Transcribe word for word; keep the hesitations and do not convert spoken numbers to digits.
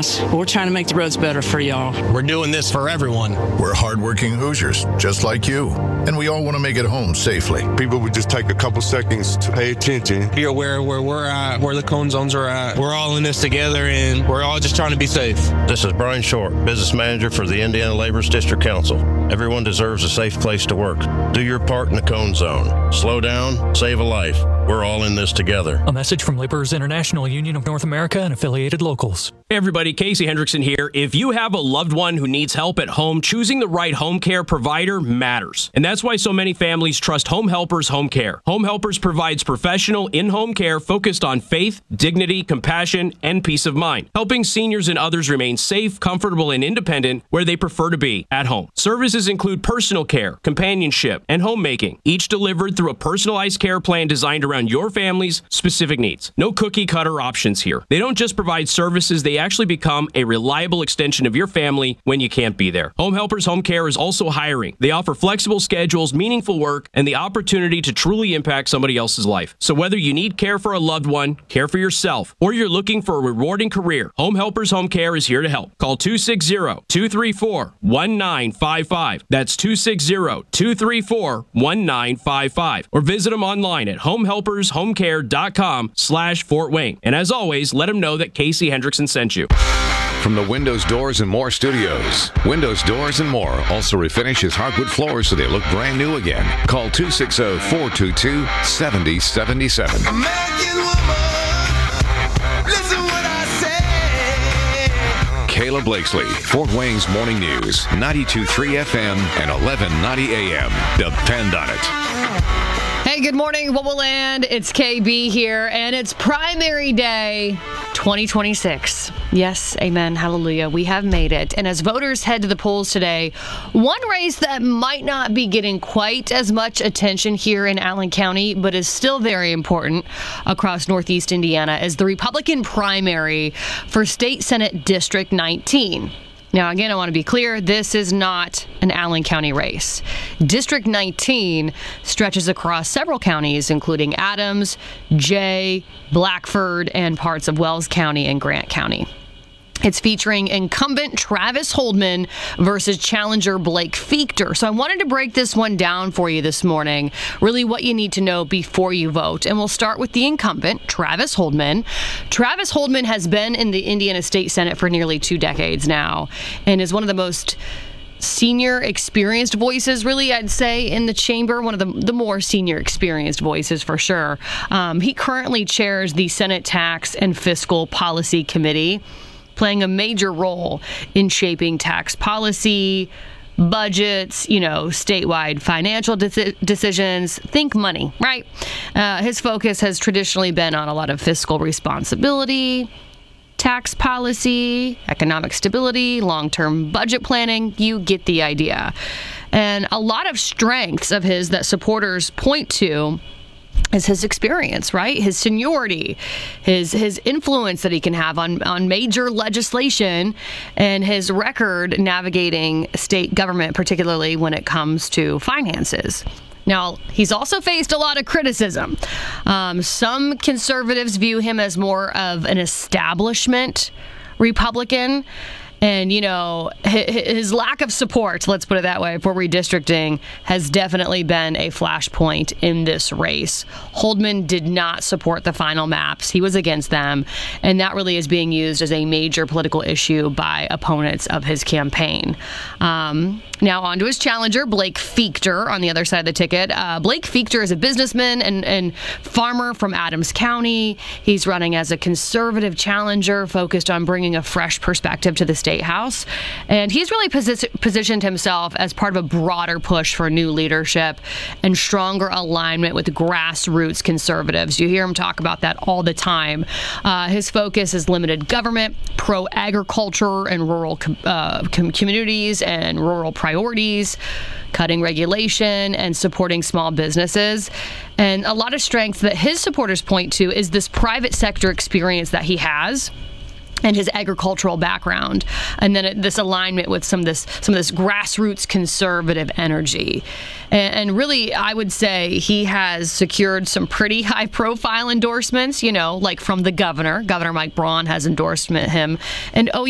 nice, but we're trying to make the roads better for y'all. We're doing this for everyone. We're hardworking Hoosiers, just like you. And we all want to make it home safely. People would just take a couple seconds to pay attention. Be aware where we're at, where the cone zones are at. We're all in this together, and we're all just trying to be safe. This is Brian Short, Business Manager for the Indiana Laborers District Council. Everyone deserves a safe place to work. Do your part in the cone zone. Slow down, save a life. We're all in this together. A message from Laborers International Union of North America and affiliated locals. Hey everybody, Casey Hendrickson here. If you have a loved one who needs help at home, choosing the right home care provider matters. And that's why so many families trust Home Helpers Home Care. Home Helpers provides professional in-home care focused on faith, dignity, compassion, and peace of mind, helping seniors and others remain safe, comfortable, and independent where they prefer to be, at home. Services include personal care, companionship, and homemaking, each delivered through a personalized care plan designed around your family's specific needs. No cookie-cutter options here. They don't just provide services, they actually become a reliable extension of your family when you can't be there. Home Helpers Home Care is also hiring. They offer flexible schedules, meaningful work, and the opportunity to truly impact somebody else's life. So whether you need care for a loved one, care for yourself, or you're looking for a rewarding career, Home Helpers Home Care is here to help. Call two six zero, two three four, one nine five five. That's two six zero, two three four, one nine five five. Or visit them online at homehelpershomecare.com slash Fort Wayne. And as always, let them know that Casey Hendrickson sent you. From the Windows, Doors, and More studios, Windows, Doors, and More also refinishes hardwood floors so they look brand new again. Call two six zero, four two two, seven zero seven seven. American woman, listen what I say. Kayla Blakesley, Fort Wayne's Morning News, ninety-two point three F M and eleven ninety A M. Depend on it. Hey, good morning, Woodland. It's K B here, and it's primary day twenty twenty-six. Yes, amen, hallelujah. We have made it. And as voters head to the polls today, one race that might not be getting quite as much attention here in Allen County, but is still very important across Northeast Indiana, is the Republican primary for State Senate District nineteen. Now, again, I want to be clear, this is not an Allen County race. District nineteen stretches across several counties, including Adams, Jay, Blackford, and parts of Wells County and Grant County. It's featuring incumbent Travis Holdman versus challenger Blake Fichter. So I wanted to break this one down for you this morning, really what you need to know before you vote. And we'll start with the incumbent, Travis Holdman. Travis Holdman has been in the Indiana State Senate for nearly two decades now and is one of the most senior experienced voices, really, I'd say, in the chamber, one of the, the more senior experienced voices for sure. Um, he currently chairs the Senate Tax and Fiscal Policy Committee, playing a major role in shaping tax policy, budgets, you know, statewide financial de- decisions. Think money, right? Uh, his focus has traditionally been on a lot of fiscal responsibility, tax policy, economic stability, long-term budget planning. You get the idea. And a lot of strengths of his that supporters point to is his experience, right? His seniority, his his influence that he can have on, on major legislation, and his record navigating state government, particularly when it comes to finances. Now, he's also faced a lot of criticism. Um, some conservatives view him as more of an establishment Republican. And, you know, his lack of support, let's put it that way, for redistricting has definitely been a flashpoint in this race. Holdman did not support the final maps. He was against them. And that really is being used as a major political issue by opponents of his campaign. Um, now, on to his challenger, Blake Fichter, on the other side of the ticket. Uh, Blake Fichter is a businessman and, and farmer from Adams County. He's running as a conservative challenger focused on bringing a fresh perspective to the state House. And he's really posi- positioned himself as part of a broader push for new leadership and stronger alignment with grassroots conservatives. You hear him talk about that all the time. Uh, his focus is limited government, pro-agriculture and rural com- uh, com- communities and rural priorities, cutting regulation, and supporting small businesses. And a lot of strength that his supporters point to is this private sector experience that he has and his agricultural background, and then it, this alignment with some of this some of this grassroots conservative energy. And, and really, I would say he has secured some pretty high-profile endorsements, you know, like from the governor. Governor Mike Braun has endorsed him. And, oh,